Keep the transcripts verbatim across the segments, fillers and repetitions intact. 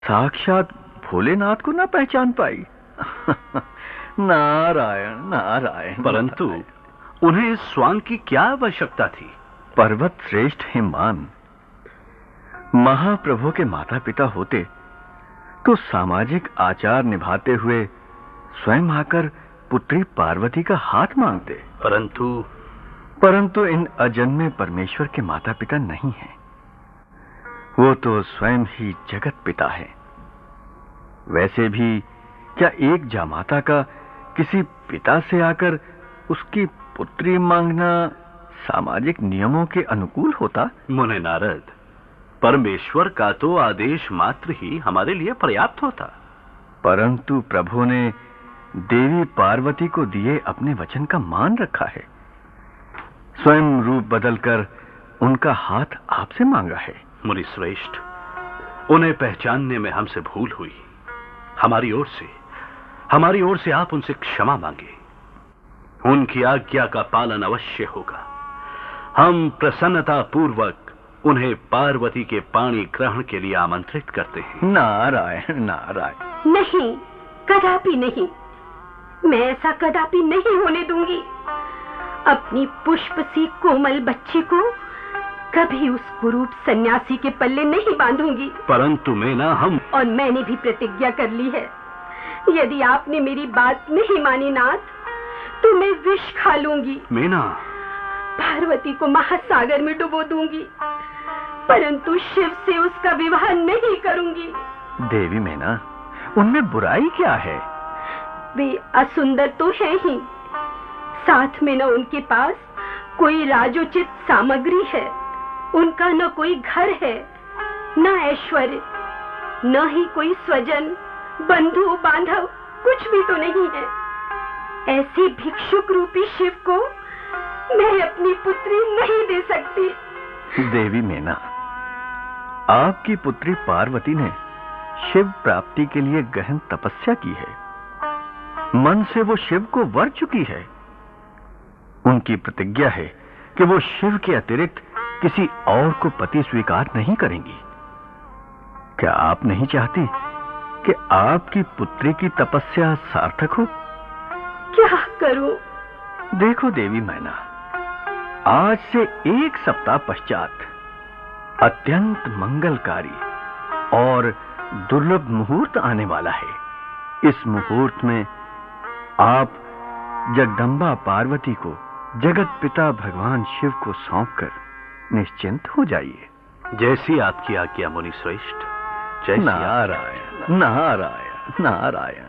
साक्षात भोलेनाथ को ना पहचान पाई। नारायण नारायण। परंतु उन्हें इस स्वांग की क्या आवश्यकता थी? पर्वत श्रेष्ठ हिमवान महाप्रभु के माता पिता होते तो सामाजिक आचार निभाते हुए स्वयं आकर पुत्री पार्वती का हाथ मांगते। परंतु परंतु इन अजन्मे परमेश्वर के माता पिता नहीं हैं। वो तो स्वयं ही जगत पिता है। वैसे भी क्या एक जामाता का किसी पिता से आकर उसकी पुत्री मांगना सामाजिक नियमों के अनुकूल होता? मुने नारद, परमेश्वर का तो आदेश मात्र ही हमारे लिए पर्याप्त होता। परंतु प्रभु ने देवी पार्वती को दिए अपने वचन का मान रखा है। स्वयं रूप बदलकर उनका हाथ आपसे मांगा है। मुनि श्रेष्ठ, उन्हें पहचानने में हमसे भूल हुई। हमारी ओर से हमारी ओर से आप उनसे क्षमा मांगे। उनकी आज्ञा का पालन अवश्य होगा। हम प्रसन्नता पूर्वक उन्हें पार्वती के पाणी ग्रहण के लिए आमंत्रित करते हैं। नारायण नारायण। नहीं, कदापि नहीं। मैं ऐसा कदापि नहीं होने दूंगी। अपनी पुष्प सी कोमल बच्ची को कभी उस कुरूप सन्यासी के पल्ले नहीं बांधूंगी। परंतु मैना, हम और मैंने भी प्रतिज्ञा कर ली है। यदि आपने मेरी बात नहीं मानी नाथ, तो मैं विष खा लूंगी। मैना, पार्वती को महासागर में डुबो दूंगी, परंतु शिव से उसका विवाह नहीं करूंगी। देवी मैना, उनमें बुराई क्या है? वे असुंदर तो है ही, साथ में न उनके पास कोई राजोचित सामग्री है। उनका न कोई घर है, न ऐश्वर्य, न ही कोई स्वजन, बंधु बांधव, कुछ भी तो नहीं है। ऐसे भिक्षुक रूपी शिव को मैं अपनी पुत्री नहीं दे सकती। देवी मैना, आपकी पुत्री पार्वती ने शिव प्राप्ति के लिए गहन तपस्या की है। मन से वो शिव को वर चुकी है। उनकी प्रतिज्ञा है कि वो शिव के अतिरिक्त किसी और को पति स्वीकार नहीं करेंगी। क्या आप नहीं चाहती कि आपकी पुत्री की तपस्या सार्थक हो? क्या करूं? देखो देवी मैना, आज से एक सप्ताह पश्चात अत्यंत मंगलकारी और दुर्लभ मुहूर्त आने वाला है। इस मुहूर्त में आप जगदम्बा पार्वती को जगत पिता भगवान शिव को सौंपकर निश्चिंत हो जाइए। जैसी आपकी आज्ञा मुनि श्रेष्ठ। जय नारायण नारायण नारायण।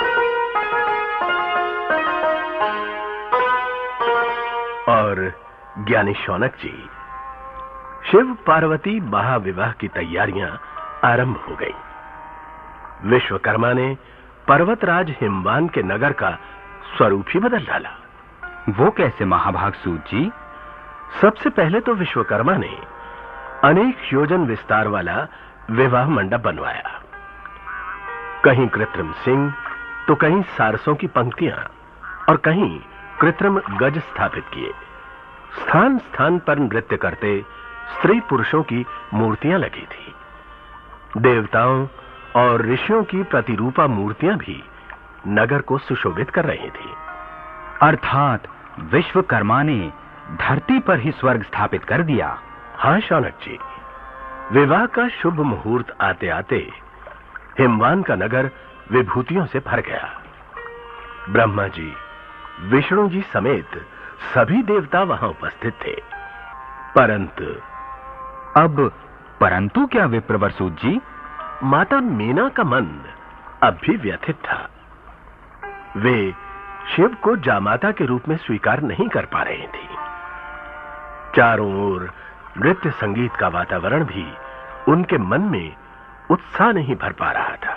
और ज्ञानी शौनक जी, शिव पार्वती महाविवाह की तैयारियां आरंभ हो गई। विश्वकर्मा ने पर्वतराज हिमवान के नगर का स्वरूप ही बदल डाला। वो कैसे महाभाग सूत जी? सबसे पहले तो विश्वकर्मा ने अनेक योजन विस्तार वाला विवाह मंडप बनवाया। कहीं कृत्रिम सिंह तो कहीं सारसों की पंक्तियां और कहीं कृत्रिम गज स्थापित किए। स्थान स्थान पर नृत्य करते स्त्री पुरुषों की मूर्तियां लगी थी। देवताओं और ऋषियों की प्रतिरूपा मूर्तियां भी नगर को सुशोभित कर रही थी। अर्थात विश्वकर्मा ने धरती पर ही स्वर्ग स्थापित कर दिया। हाँ शौनक जी, विवाह का शुभ मुहूर्त आते आते हिमवान का नगर विभूतियों से भर गया। ब्रह्मा जी, विष्णु जी समेत सभी देवता वहां उपस्थित थे। परंतु अब परंतु क्या विप्रवर सूत जी? माता मीना का मन अब भी व्यथित था। वे शिव को जामाता के रूप में स्वीकार नहीं कर पा रही थी। चारों ओर नृत्य संगीत का वातावरण भी उनके मन में उत्साह नहीं भर पा रहा था।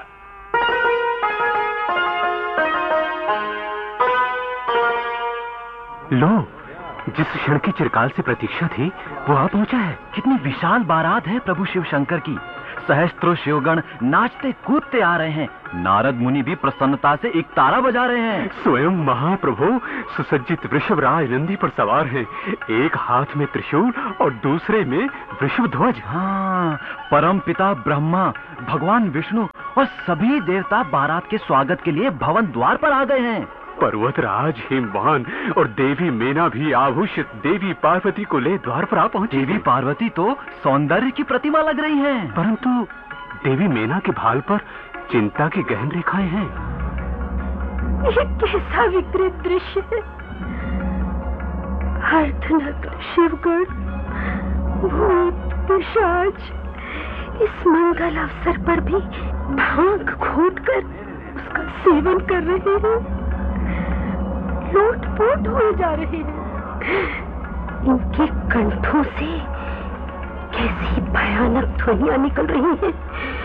लो, जिस क्षण की चिरकाल से प्रतीक्षा थी वो आ पहुंचा है। कितनी विशाल बारात है प्रभु शिव शंकर की। सहस्त्रों शिवगण नाचते कूदते आ रहे हैं। नारद मुनि भी प्रसन्नता से एक तारा बजा रहे हैं। स्वयं महाप्रभु सुसज्जित वृषभराज नंदी पर सवार हैं। एक हाथ में त्रिशूल और दूसरे में वृषभ ध्वज। हाँ, परम पिता ब्रह्मा, भगवान विष्णु और सभी देवता बारात के स्वागत के लिए भवन द्वार पर आ गए हैं। पर्वतराज हिमवान और देवी मेना भी आभूषित देवी पार्वती को ले द्वार पर आ पहुंची। देवी पार्वती तो सौंदर्य की प्रतिमा लग रही हैं, परंतु देवी मेना के भाल पर चिंता की गहन रेखाएं हैं। ये कैसा विकृत दृश्य है। अर्धनग्न शिवगण, भूत पिशाच इस मंगल अवसर पर भी भांग घोटकर उसका सेवन कर रहे हैं, लोटपोट हो जा रहे हैं। इनके कंठों से कैसी भयानक ध्वनियां निकल रही हैं।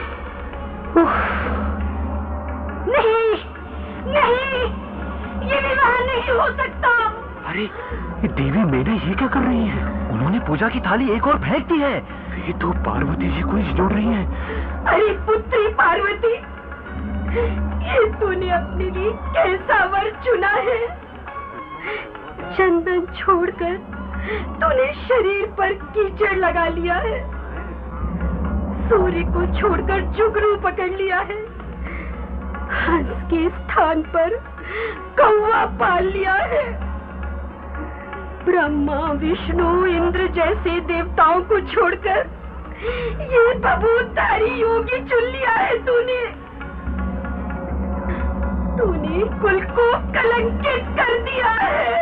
नहीं, नहीं, ये विवाह नहीं हो सकता। अरे ये देवी मेना ये क्या कर रही है? उन्होंने पूजा की थाली एक और फेंक दी है। ये तो पार्वती जी को जोड़ रही हैं। अरे पुत्री पार्वती, ये तूने अपने लिए कैसा वर चुना है। चंदन छोड़कर तूने शरीर पर कीचड़ लगा लिया है, सूर्य को छोड़कर जुगनू पकड़ लिया है, हंस के स्थान पर कौवा पाल लिया है, ब्रह्मा विष्णु इंद्र जैसे देवताओं को छोड़कर ये बबूतधारी योगी चुन लिया है तूने। तूने कुल को कलंकित कर दिया है।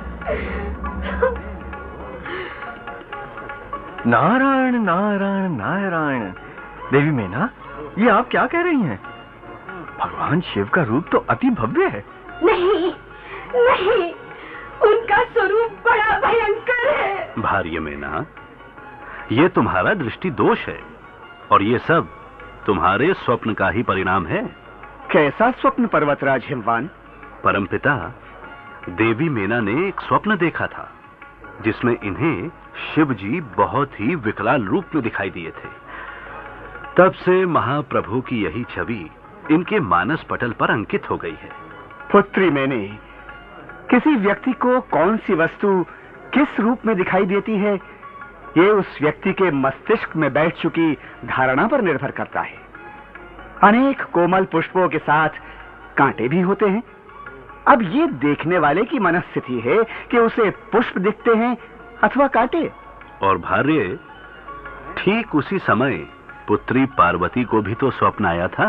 नारायण नारायण नारायण। देवी मेना, ये आप क्या कह रही हैं? भगवान शिव का रूप तो अति भव्य है। नहीं, नहीं, उनका स्वरूप बड़ा भयंकर है। भार्य मेना, ये तुम्हारा दृष्टि दोष है और ये सब तुम्हारे स्वप्न का ही परिणाम है। कैसा स्वप्न पर्वतराज हिमवान? परमपिता, देवी मेना ने एक स्वप्न देखा था जिसमें इन्हें शिव जी बहुत ही विकराल रूप में दिखाई दिए थे। तब से महाप्रभु की यही छवि इनके मानस पटल पर अंकित हो गई है। पुत्री मैंने किसी व्यक्ति को कौन सी वस्तु किस रूप में दिखाई देती है, ये उस व्यक्ति के मस्तिष्क में बैठ चुकी धारणा पर निर्भर करता है। अनेक कोमल पुष्पों के साथ कांटे भी होते हैं। अब ये देखने वाले की मनस्थिति है कि उसे पुष्प दिखते हैं अथवा कांटे। और भार्य, ठीक उसी समय पुत्री पार्वती को भी तो स्वप्न आया था।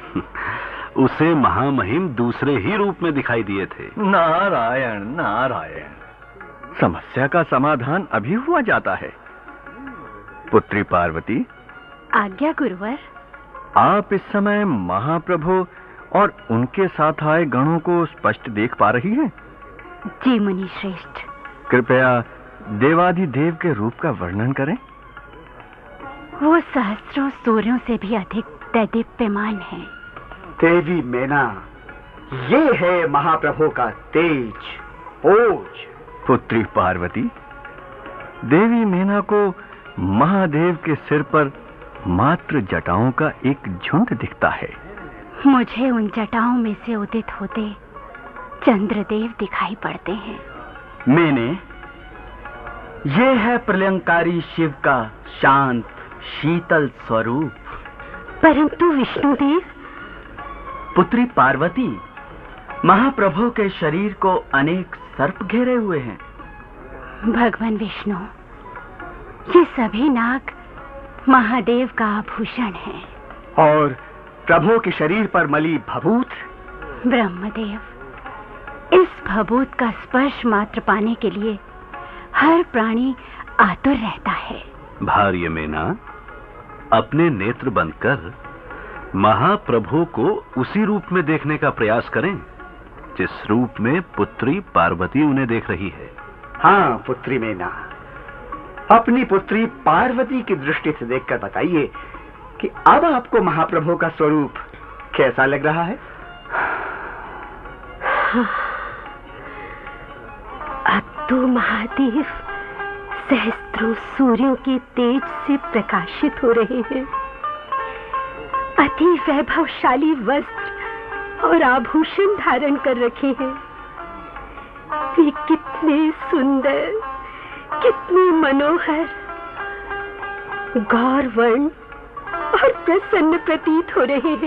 उसे महामहिम दूसरे ही रूप में दिखाई दिए थे। नारायण नारायण। समस्या का समाधान अभी हुआ जाता है। पुत्री पार्वती, आज्ञा गुरुवर। आप इस समय महाप्रभु और उनके साथ आए गणों को स्पष्ट देख पा रही हैं? जी मुनि श्रेष्ठ। कृपया देवाधिदेव के रूप का वर्णन करें। वो सहस्त्रों सूर्यों से भी अधिक दैदीप्यमान है। देवी मेना, ये है महाप्रभु का तेज, ओज। पुत्री पार्वती, देवी मेना को महादेव के सिर पर मात्र जटाओं का एक झुंड दिखता है। मुझे उन जटाओं में से उदित होते चंद्रदेव दिखाई पड़ते हैं। मैंने ये है प्रलयंकारी शिव का शांत शीतल स्वरूप। परंतु विष्णुदेव। पुत्री पार्वती, महाप्रभु के शरीर को अनेक सर्प घेरे हुए हैं। भगवान विष्णु, ये सभी नाग महादेव का आभूषण है। और प्रभु के शरीर पर मली भभूत। ब्रह्मदेव, इस भभूत का स्पर्श मात्र पाने के लिए हर प्राणी आतुर रहता है। भार्य मेना, अपने नेत्र बंद कर महाप्रभु को उसी रूप में देखने का प्रयास करें जिस रूप में पुत्री पार्वती उन्हें देख रही है। हाँ पुत्री मेना, अपनी पुत्री पार्वती की दृष्टि से देखकर बताइए कि अब आपको महाप्रभु का स्वरूप कैसा लग रहा है? अब तो महादेव सहस्त्रों सूर्यों के तेज से प्रकाशित हो रहे हैं। अति वैभवशाली वस्त्र और आभूषण धारण कर रखे हैं। वे कितने सुंदर, कितने मनोहर, गौरवर्ण और प्रसन्न प्रतीत हो रहे हैं।